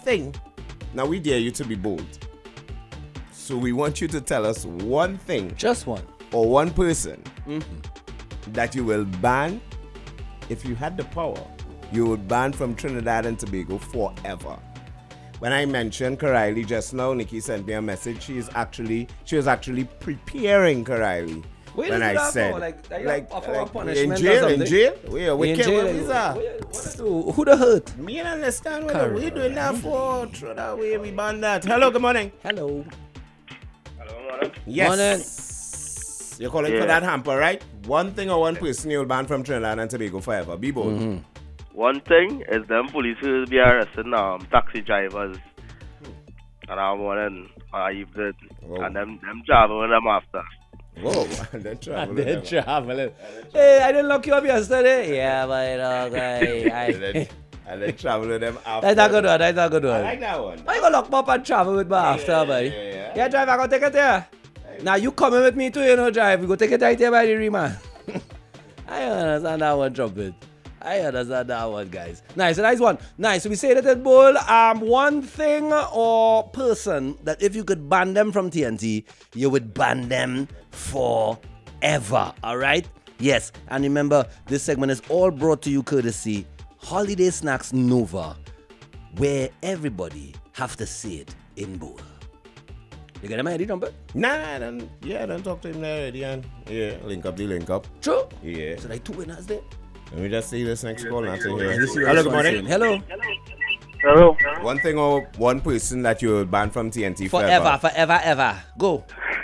thing. Now we dare you to be bold. So we want you to tell us one thing. Just one. Or one person that you will ban. If you had the power, you would ban from Trinidad and Tobago forever. When I mentioned Karaili just now, Nikki sent me a message. She was actually preparing Karaili. Wait, when I said, in jail. We Who the hurt? Me don't understand what we doing that for. Throw that away, we ban that. Hello, good morning. Hello. Hello, morning. Yes. Morning. You're calling for that hamper, right? One thing or one person you'll ban from Trinidad and Tobago forever. Be bold. One thing is them police will be arresting taxi drivers and I want evening and them traveling them after. Whoa, they're traveling. Hey, I didn't lock you up yesterday. Yeah, but and then travel with them after. That's a good one. That's a good one. I like that one. Why you gonna lock me up and travel with me after, buddy? Yeah, drive, I gonna take it there. Now you coming with me too, you know, drive. We go take it right there by the Riemann. I understand that one, Trumpet. I understand that one, guys. Nice, so nice one. Nice. So we say that at Bull, one thing or person that if you could ban them from TNT, you would ban them forever. All right? Yes. And remember, this segment is all brought to you courtesy Holiday Snacks Nova, where everybody have to see it in Bull. You get him already, Trumpet? Nah, don't talk to him there already. Link up. True? Yeah. So like 2 winners there. Let me just see this next call. Nothing here. Hello, good morning. Hello. Hello. One thing or one person that you would ban from TNT Forever. Go.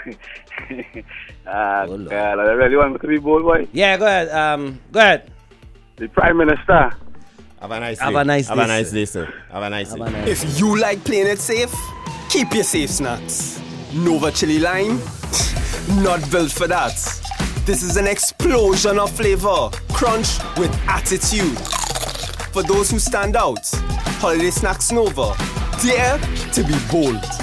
God, I really want to be bold, boy. Yeah, go ahead. The Prime Minister. Have a nice day. Have a nice day, sir. Have a nice day. If you like playing it safe, keep your safe snacks. Nova Chili Lime? Not built for that. This is an explosion of flavor. Crunch with attitude. For those who stand out, Holiday Snacks Nova. Dare to be bold.